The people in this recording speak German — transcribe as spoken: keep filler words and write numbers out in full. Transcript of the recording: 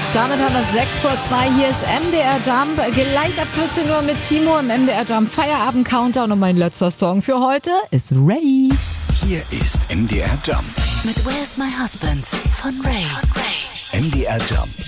Damit haben wir es sechs vor zwei. Hier ist M D R Jump. Gleich ab vierzehn Uhr mit Timo im M D R Jump Feierabend Countdown. Und mein letzter Song für heute ist Ray. Hier ist M D R Jump. Mit Where's My Husband von Ray. M D R Jump.